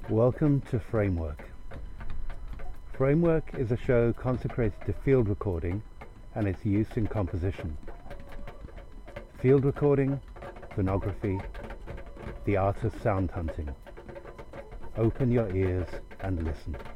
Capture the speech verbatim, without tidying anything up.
Welcome to Framework. Framework is a show consecrated to field recording and its use in composition. Field recording, phonography, the art of sound hunting. Open your ears and listen.